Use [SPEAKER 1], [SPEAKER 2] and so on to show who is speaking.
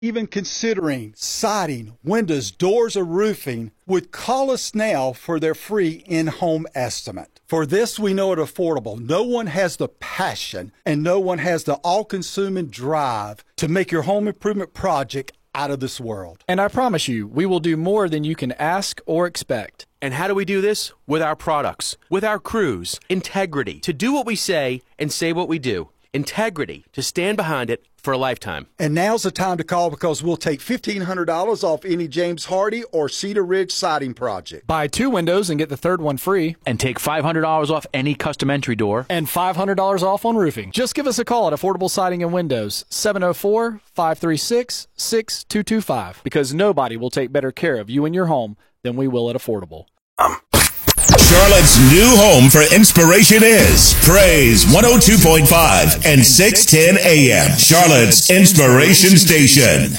[SPEAKER 1] even considering siding, windows, doors, or roofing, would call us now for their free in-home estimate. For this, we know it affordable. No one has the passion and no one has the all-consuming drive to make your home improvement project out of this world.
[SPEAKER 2] And I promise you, we will do more than you can ask or expect.
[SPEAKER 3] And how do we do this? With our products, with our crews, integrity, to do what we say and say what we do. Integrity, to stand behind it for a lifetime.
[SPEAKER 1] And now's the time to call because we'll take $1,500 off any James Hardie or Cedar Ridge siding project.
[SPEAKER 2] Buy 2 windows and get the third one free.
[SPEAKER 4] And take $500 off any custom entry door.
[SPEAKER 2] And $500 off on roofing. Just give us a call at Affordable Siding and Windows, 704-536-6225. Because nobody will take better care of you and your home than we will at Affordable.
[SPEAKER 5] Charlotte's new home for inspiration is Praise 102.5 and 610 AM. Charlotte's Inspiration Station.